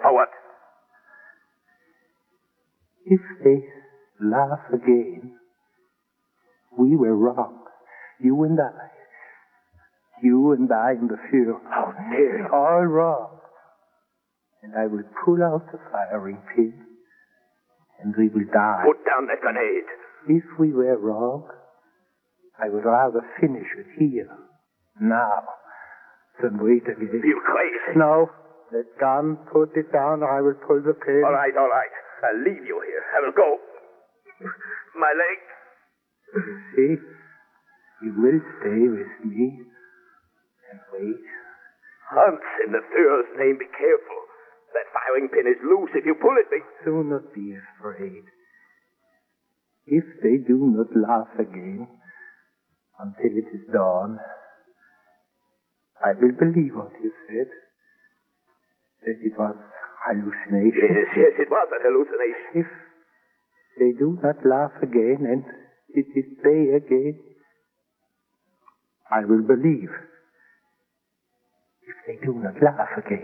Now what? If they laugh again, we were wrong. You and I. You and I in the field. How dare you? All wrong. And I will pull out the firing pin, and we will die. Put down that grenade. If we were wrong, I would rather finish it here, now, than wait again. You're crazy. No, that gun, put it down, or I will pull the pin. All right. I'll leave you here. I will go. My leg. You see, you will stay with me and wait. Hans, in the Führer's name, be careful. That firing pin is loose. If you pull it, Do not be afraid. If they do not laugh again until it is dawn, I will believe what you said, that it was hallucination. Yes, it was a hallucination. If they do not laugh again and it is day again, I will believe. If they do not laugh again,